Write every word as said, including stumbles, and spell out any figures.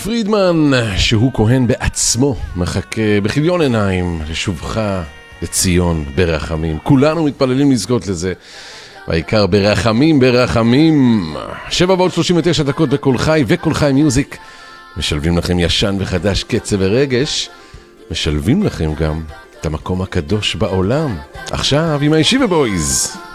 פרידמן, שהוא כהן בעצמו, מחכה בכיליון עיניים לשובך לציון ברחמים. כולנו מתפללים לזכות לזה, והעיקר ברחמים, ברחמים. שבע ועוד שלושים ותשע דקות בכל חי וכל חי מיוזיק. משלבים לכם ישן וחדש, קצב ורגש. משלבים לכם גם את המקום הקדוש בעולם. עכשיו עם הישיבה בויז.